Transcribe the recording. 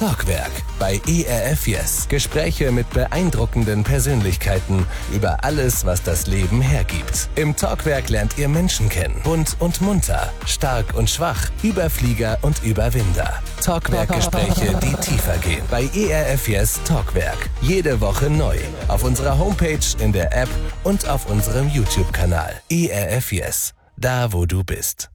Talkwerk bei ERF Yes. Gespräche mit beeindruckenden Persönlichkeiten über alles, was das Leben hergibt. Im Talkwerk lernt ihr Menschen kennen. Bunt und munter, stark und schwach, Überflieger und Überwinder. Talkwerk-Gespräche, die tiefer gehen. Bei ERF Yes Talkwerk. Jede Woche neu. Auf unserer Homepage, in der App und auf unserem YouTube-Kanal. ERF Yes. Da, wo du bist.